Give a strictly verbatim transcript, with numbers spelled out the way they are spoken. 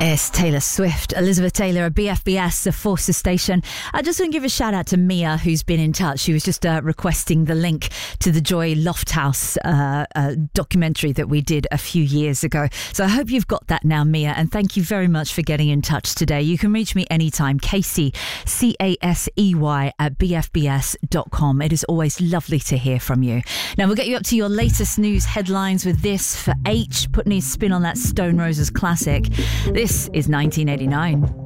It's Taylor Swift, Elizabeth Taylor at B F B S, the Forster Station. I just want to give a shout out to Mia, who's been in touch. She was just uh, requesting the link to the Joy Lofthouse uh, uh, documentary that we did a few years ago. So I hope you've got that now, Mia, and thank you very much for getting in touch today. You can reach me anytime, Casey, C A S E Y, at B F B S dot com. It is always lovely to hear from you. Now we'll get you up to your latest news headlines with this for H, putting his spin on that Stone Roses classic. This is nineteen eighty-nine.